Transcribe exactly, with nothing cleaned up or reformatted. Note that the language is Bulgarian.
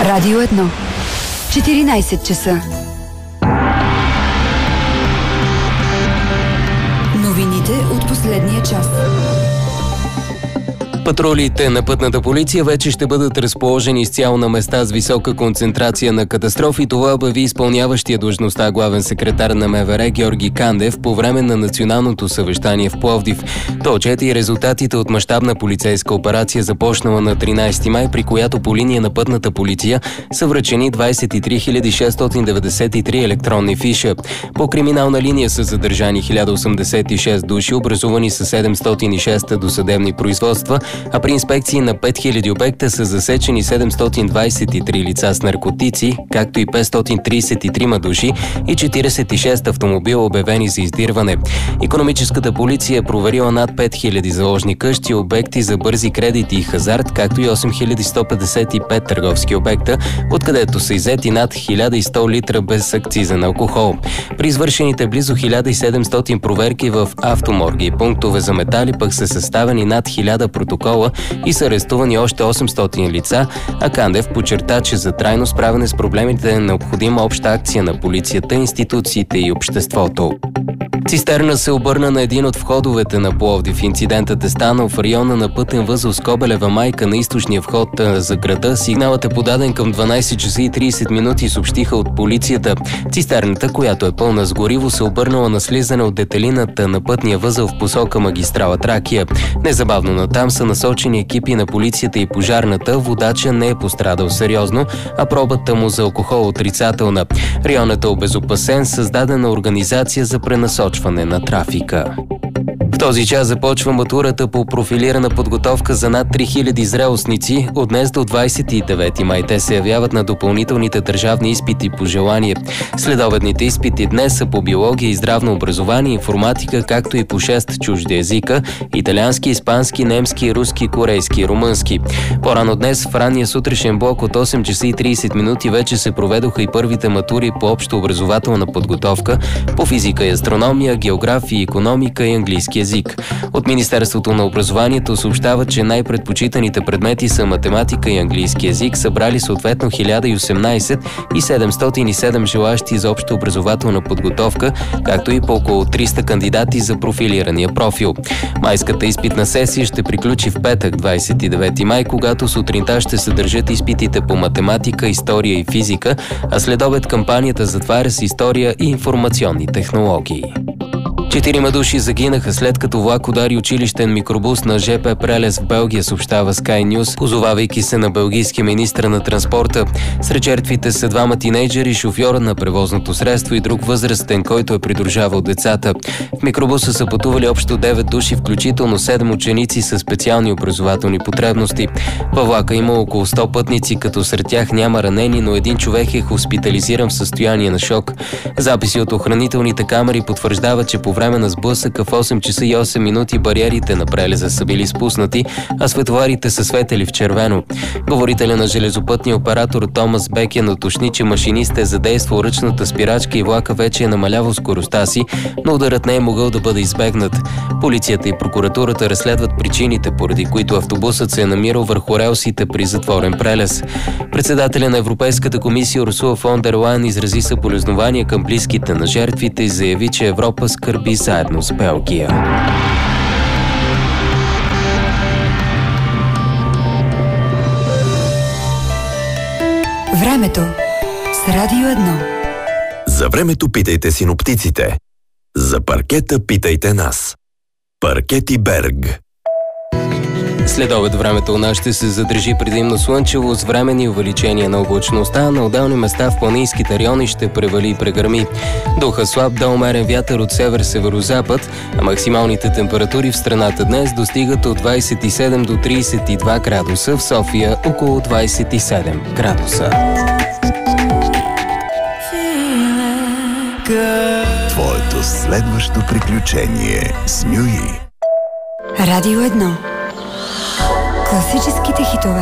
Радио едно. четиринайсет часа. Новините от последния час. Патрулите на пътната полиция вече ще бъдат разположени изцяло на места с висока концентрация на катастрофи. Това обяви изпълняващия длъжността главен секретар на МВР Георги Кандев по време на националното съвещание в Пловдив. Той отчете и резултатите от мащабна полицейска операция, започнала на тринайсети май, при която по линия на пътната полиция са връчени двайсет и три хиляди шестстотин деветдесет и три електронни фиша. По криминална линия са задържани хиляда осемдесет и шест души, образувани са седемстотин и шест досъдебни производства, а при инспекции на пет хиляди обекта са засечени седемстотин двайсет и три лица с наркотици, както и петстотин трийсет и три души и четирийсет и шест автомобила, обявени за издирване. Икономическата полиция е проверила над пет хиляди заложни къщи, обекти за бързи кредити и хазарт, както и осем хиляди сто петдесет и пет търговски обекта, откъдето са иззети над хиляда и сто литра без акцизен алкохол. При извършените близо хиляда и седемстотин проверки в автоморги и пунктове за метали пък са съставени над хиляда протокола и са арестувани още осемстотин лица, а Кандев подчерта, че за трайно справяне с проблемите е необходима обща акция на полицията, институциите и обществото. Цистерна се обърна на един от входовете на Пловдив. Инцидентът е станал в района на пътен възел Скобелева майка на източния вход за града. Сигналът е подаден към дванайсет часа и трийсет минути, съобщиха от полицията. Цистерната, която е пълна с гориво, се обърнала на слизане от детелината на пътния възел в посока магистрала Тракия. Незабавно натам са насочени екипи на полицията и пожарната. Водача не е пострадал сериозно, а пробата му за алкохол отрицателна. Районът е обезопасен, създадена организация за пренасочване на трафика. В този час започва матурата по профилирана подготовка за над три хиляди зрелостници. От днес до двайсет и девети май те се явяват на допълнителните държавни изпити по желание. Следобедните изпити днес са по биология и здравно образование, информатика, както и по шест чужди езика – италиански, испански, немски, руски, корейски и румънски. По-рано днес в ранния сутрешен блок от осем часа и трийсет минути вече се проведоха и първите матури по общо образователна подготовка по физика и астрономия, география, икономика и английски език. От Министерството на образованието съобщават, че най-предпочитаните предмети са математика и английски език, събрали съответно хиляда и осемнайсет и седемстотин и седем желащи за обща образователна подготовка, както и по около триста кандидати за профилирания профил. Майската изпитна сесия ще приключи в петък, двайсет и девети май, когато сутринта ще се държат изпитите по математика, история и физика, а след обед кампанията затваря с история и информационни технологии. Четирима души загинаха след като влак удари училищен микробус на ЖП Прелез в Белгия, съобщава Sky News, позовавайки се на белгийския министър на транспорта. Сред жертвите са двама тинейджери, шофьора на превозното средство и друг възрастен, който е придружавал децата. В микробуса са пътували общо девет души, включително седем ученици със специални образователни потребности. Във влака има около сто пътници, като сред тях няма ранени, но един човек е хоспитализиран в състояние на шок. Записи от охранителните камери потвърждават, че по време на сблъсъка в осем часа и осем минути бариерите на прелеза са били спуснати, а светларите са светели в червено. Говорителя на железопътния оператор Томас Бекен уточни, че машинист е задействал ръчната спирачка и влака вече е намалявал скоростта си, но ударът не е могъл да бъде избегнат. Полицията и прокуратурата разследват причините, поради които автобусът се е намирал върху релсите при затворен прелез. Председателя на Европейската комисия Урсула фон дер Лайен изрази съболезнования към близките на жертвите и заяви, че Европа скърби заедно с Белгия. Времето с Радио едно. За времето питайте синоптиците. За паркета питайте нас. Паркети Берг. След обед времето у нас ще се задържи предимно слънчево с временни увеличения на облачността. На отделни места в планинските райони ще превали и прегърми. Духа слаб до умерен вятър от север-северозапад, а максималните температури в страната днес достигат от двайсет и седем до трийсет и два градуса, в София около двайсет и седем градуса. Твоето следващо приключение с Нюи. Радио едно. Класическите хитове.